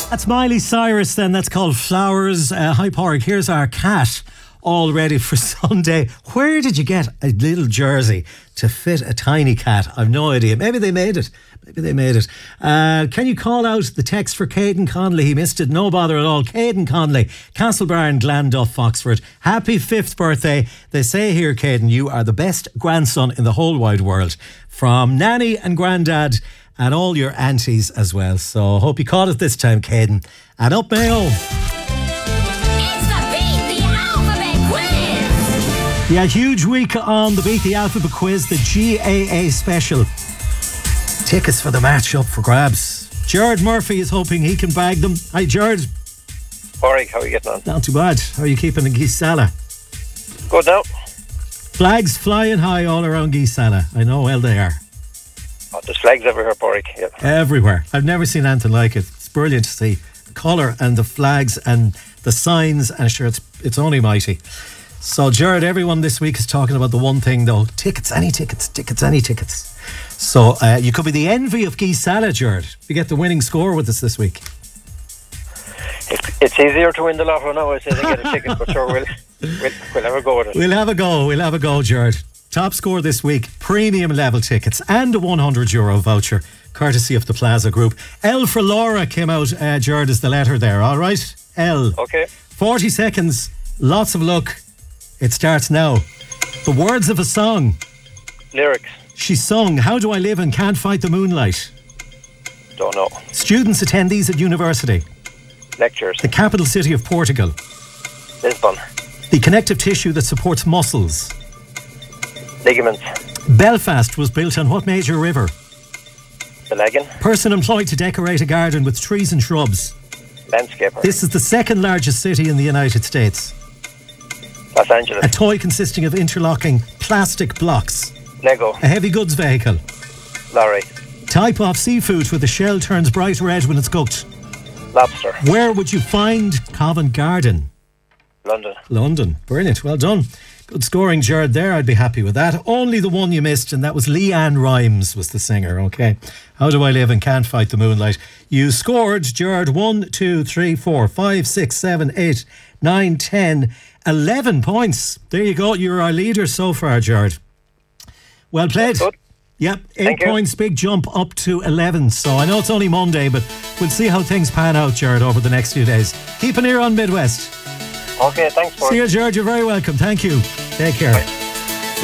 That's Miley Cyrus then. That's called Flowers. Hi, Porrick. Here's our cat all ready for Sunday. Where did you get a little jersey to fit a tiny cat? I've no idea. Maybe they made it. Can you call out the text for Caden Conley? He missed it. No bother at all. Caden Conley, Castlebarn, Glanduff, Foxford. Happy 5th birthday. They say here, Caden, you are the best grandson in the whole wide world. From Nanny and Grandad and all your aunties as well. So hope you caught it this time, Caden. And up Mayo. It's the Beat the Alphabet Quiz. Yeah, huge week on the Beat the Alphabet Quiz, the GAA special. Tickets for the match up for grabs. Gerard Murphy is hoping he can bag them. Hi, Gerard. Porrick, how are you getting on? Not too bad. How are you keeping in Geesala? Good now. Flags flying high all around Geesala. I know well they are. Oh, there's flags everywhere, Porrick. Yeah. Everywhere. I've never seen anything like it. It's brilliant to see. The colour and the flags and the signs, and sure, it's only mighty. So, Gerard, everyone this week is talking about the one thing though. Tickets, any tickets. So, you could be the envy of Geesala, Gerard. You get the winning score with us this week. It's easier to win the lotto now, I say, than get a ticket, but sure, we'll have a go with it. We'll have a go, Gerard. Top score this week, premium level tickets and a €100 voucher, courtesy of the Plaza Group. L for Laura came out, Gerard, is the letter there, all right? L. Okay. 40 seconds, lots of luck. It starts now. The words of a song. Lyrics. She sung, How Do I Live and Can't Fight the Moonlight? Don't know. Students attend these at university. Lectures. The capital city of Portugal. Lisbon. The connective tissue that supports muscles. Ligaments. Belfast was built on what major river? The Lagan. Person employed to decorate a garden with trees and shrubs. Landscaper. This is the second largest city in the United States. Los Angeles. A toy consisting of interlocking plastic blocks. Lego. A heavy goods vehicle. Lorry. Type of seafood where the shell turns bright red when it's cooked. Lobster. Where would you find Covent Garden? London. Brilliant. Well done. Good scoring, Gerard, there. I'd be happy with that. Only the one you missed, and that was Leanne Rimes was the singer, okay? How Do I Live and Can't Fight the Moonlight? You scored, Gerard, 1, 2, 3, 4, 5, 6, 7, 8, 9, 10, 11 points. There you go. You're our leader so far, Gerard. Well played. Good. Yep, 8 points, big jump up to 11. So I know it's only Monday, but we'll see how things pan out, Gerard, over the next few days. Keep an ear on Midwest. Okay, thanks, Porrick. See you, Gerard. You're very welcome. Thank you. Take care. Bye.